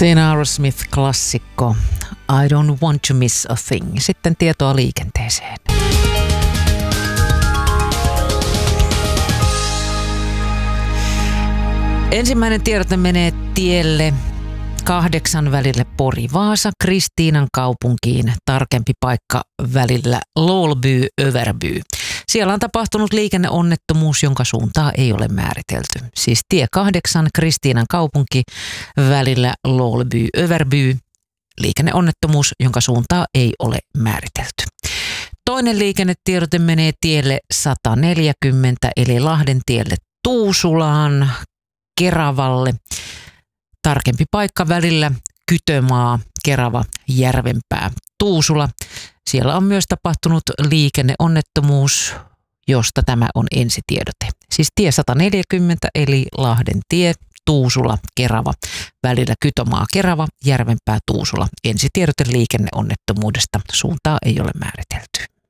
Siinä Aerosmith-klassikko I don't want to miss a thing. Sitten tietoa liikenteeseen. Ensimmäinen tiedote menee tielle 8 välille Pori-Vaasa Kristiinan kaupunkiin, tarkempi paikka välillä Lålby-Överby. Siellä on tapahtunut liikenneonnettomuus, jonka suuntaa ei ole määritelty. Siis tie 8 Kristiinan kaupunki välillä Lålby-Överby, liikenneonnettomuus, jonka suuntaa ei ole määritelty. Toinen liikennetiedote menee tielle 140 eli Lahden tielle Tuusulaan, Keravalle. Tarkempi paikka välillä Kytömaa, Kerava, Järvenpää, Tuusula. Siellä on myös tapahtunut liikenneonnettomuus, josta tämä on ensitiedote. Siis tie 140 eli Lahden tie, Tuusula, Kerava, välillä Kytömaa, Kerava, Järvenpää, Tuusula. Ensitiedote liikenneonnettomuudesta, suuntaa ei ole määritelty.